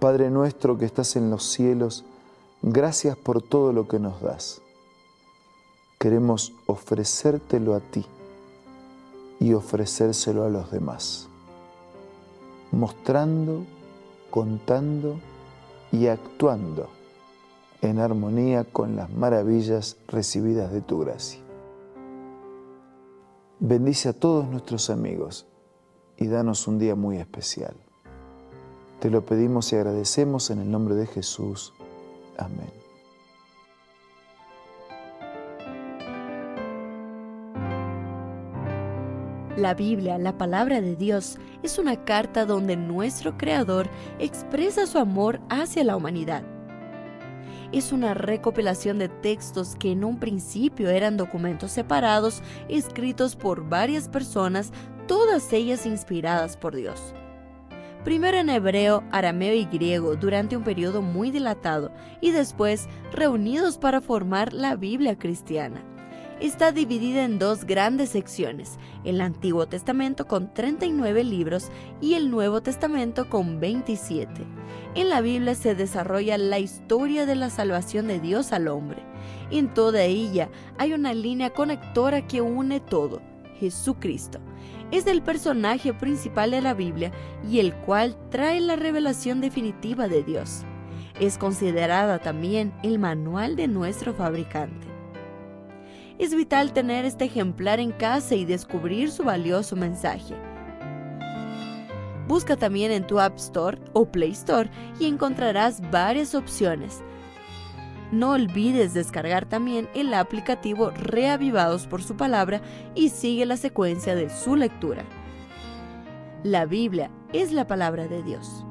Padre nuestro que estás en los cielos, gracias por todo lo que nos das. Queremos ofrecértelo a ti y ofrecérselo a los demás, mostrando, contando y actuando en armonía con las maravillas recibidas de tu gracia. Bendice a todos nuestros amigos y danos un día muy especial. Te lo pedimos y agradecemos en el nombre de Jesús. Amén. La Biblia, la palabra de Dios, es una carta donde nuestro Creador expresa su amor hacia la humanidad. Es una recopilación de textos que en un principio eran documentos separados, escritos por varias personas, todas ellas inspiradas por Dios. Primero en hebreo, arameo y griego durante un periodo muy dilatado y después reunidos para formar la Biblia cristiana. Está dividida en dos grandes secciones, el Antiguo Testamento con 39 libros y el Nuevo Testamento con 27. En la Biblia se desarrolla la historia de la salvación de Dios al hombre. En toda ella hay una línea conectora que une todo, Jesucristo. Es el personaje principal de la Biblia y el cual trae la revelación definitiva de Dios. Es considerada también el manual de nuestro fabricante. Es vital tener este ejemplar en casa y descubrir su valioso mensaje. Busca también en tu App Store o Play Store y encontrarás varias opciones. No olvides descargar también el aplicativo Reavivados por su palabra y sigue la secuencia de su lectura. La Biblia es la palabra de Dios.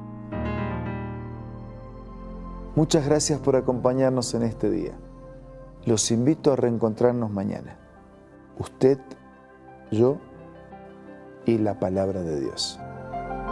Muchas gracias por acompañarnos en este día. Los invito a reencontrarnos mañana. Usted, yo y la palabra de Dios.